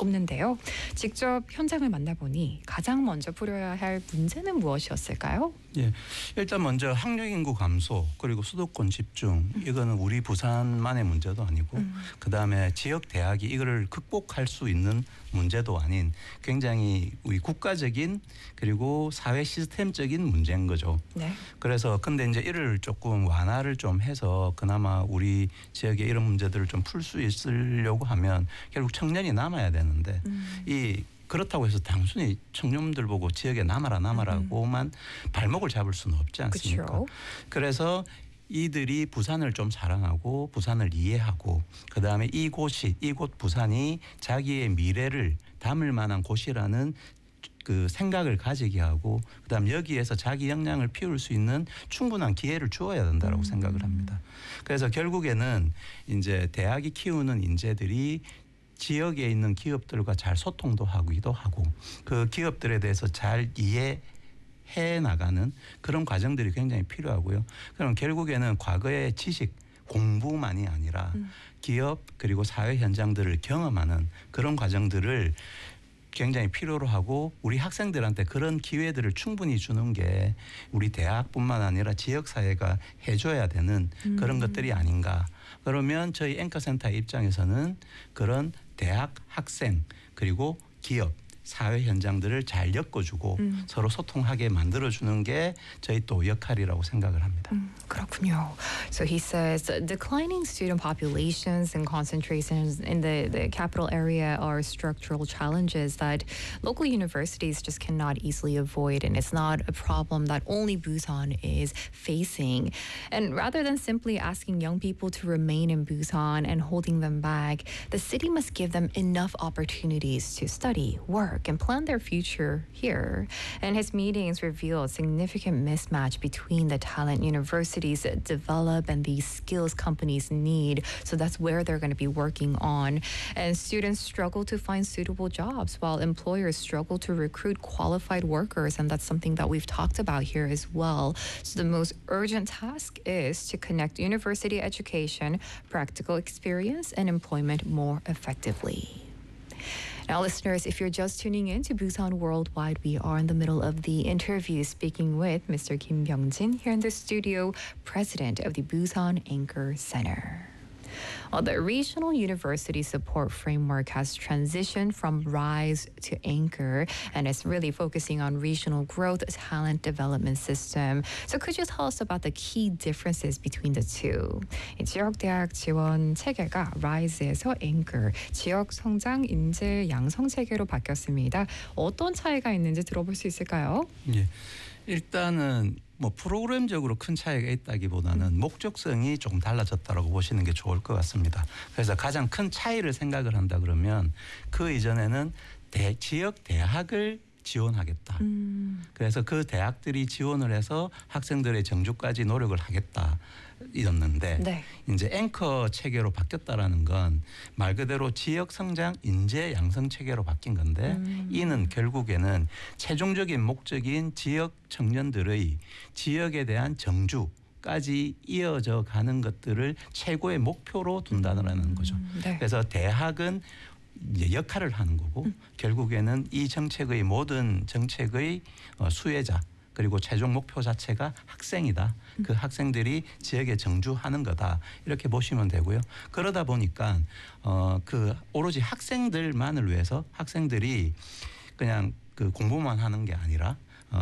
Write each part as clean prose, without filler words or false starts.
없는데요. 직접 현장을 만나보니 가장 먼저 풀어야 할 문제는 무엇이었을까요? 예, 일단 먼저 학령 인구 감소 그리고 수도권 집중 이거는 우리 부산만의 문제도 아니고 그다음에 지역 대학이 이거를 극복할 수 있는 문제도 아닌 굉장히 우리 국가적인 그리고 사회 시스템적인 문제인 거죠. 네. 그래서 근데 이제 이를 조금 완화를 좀 해서 그나마 우리 지역의 이런 문제들을 좀 풀 수 있으려고 하면 결국 청년이 남아야 되는데 이 그렇다고 해서 단순히 청년들 보고 지역에 남아라고만 발목을 잡을 수는 없지 않습니까? 그렇죠. 그래서 이들이 부산을 좀 사랑하고 부산을 이해하고 그다음에 이곳 부산이 자기의 미래를 담을 만한 곳이라는 그 생각을 가지게 하고 그다음 여기에서 자기 역량을 피울 수 있는 충분한 기회를 주어야 된다라고 생각을 합니다. 그래서 결국에는 이제 대학이 키우는 인재들이 지역에 있는 기업들과 잘 소통도 하기도 하고 그 기업들에 대해서 잘 이해해 나가는 그런 과정들이 굉장히 필요하고요. 그럼 결국에는 과거의 지식 공부만이 아니라 기업 그리고 사회 현장들을 경험하는 그런 과정들을 굉장히 필요로 하고 우리 학생들한테 그런 기회들을 충분히 주는 게 우리 대학뿐만 아니라 지역사회가 해줘야 되는 그런 것들이 아닌가. 그러면 저희 앵커센터 입장에서는 그런 대학 학생 그리고 기업 사회 현장들을 잘 엮어주고 서로 소통하게 만들어주는 게 저희 또 역할이라고 생각을 합니다. 그렇군요. So he says declining student populations and concentrations in the capital area are structural challenges that local universities just cannot easily avoid, and it's not a problem that only Busan is facing. And rather than simply asking young people to remain in Busan and holding them back, the city must give them enough opportunities to study, work, and plan their future here. And his meetings revealed significant mismatch between the talent universities develop and the skills companies need. So that's where they're going to be working on. And students struggle to find suitable jobs while employers struggle to recruit qualified workers. And that's something that we've talked about here as well. So the most urgent task is to connect university education, practical experience, and employment more effectively. Now, listeners, if you're just tuning in to Busan Worldwide, we are in the middle of the interview speaking with Mr. Kim Byung-jin here in the studio, president of the Busan Anchor Center. Well, the Regional University Support Framework has transitioned from RISE to Anchor and is really focusing on regional growth talent development system. So could you tell us about the key differences between the two? 이 지역대학 지원 체계가 RISE에서 Anchor, 지역 성장 인재 양성 체계로 바뀌었습니다. 어떤 차이가 있는지 들어볼 수 있을까요? 예. 일단은 뭐 프로그램적으로 큰 차이가 있다기보다는 목적성이 조금 달라졌다라고 보시는 게 좋을 것 같습니다. 그래서 가장 큰 차이를 생각을 한다 그러면 그 이전에는 지역 대학을 지원하겠다. 그래서 그 대학들이 지원을 해서 학생들의 정주까지 노력을 하겠다. 이었는데 네. 이제 앵커 체계로 바뀌었다라는 건 말 그대로 지역 성장 인재 양성 체계로 바뀐 건데 이는 결국에는 최종적인 목적인 지역 청년들의 지역에 대한 정주까지 이어져 가는 것들을 최고의 목표로 둔다는 거죠. 네. 그래서 대학은 이제 역할을 하는 거고 결국에는 이 정책의 모든 정책의 수혜자 그리고 최종 목표 자체가 학생이다. 그 학생들이 지역에 정주하는 거다. 이렇게 보시면 되고요. 그러다 보니까 그 오로지 학생들만을 위해서 학생들이 그냥 그 공부만 하는 게 아니라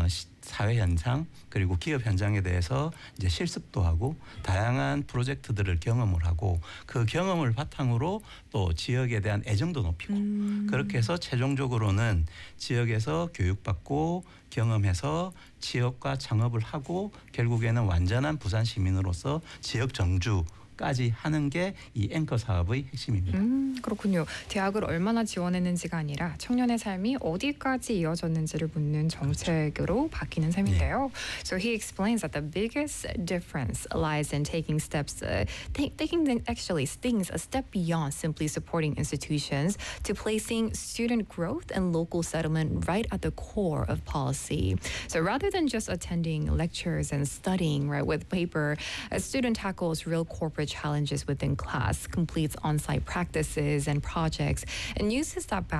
사회 현장 그리고 기업 현장에 대해서 이제 실습도 하고 다양한 프로젝트들을 경험을 하고 그 경험을 바탕으로 또 지역에 대한 애정도 높이고 그렇게 해서 최종적으로는 지역에서 교육받고 경험해서 취업과 창업을 하고 결국에는 완전한 부산 시민으로서 지역 정주까지 하는 게 이 앵커 사업의 핵심입니다. 그렇군요. 대학을 얼마나 지원했는지가 아니라 청년의 삶이 어디까지 이어졌는지를 묻는 정책으로 바뀌는 셈인데요. So he explains that the biggest difference lies in taking steps, taking actually things a step beyond simply supporting institutions to placing student growth and local settlement right at the core of policy. So rather than just attending lectures and studying right with paper, a student tackles real corporate challenges within class, completes on-site practices and projects, and uses that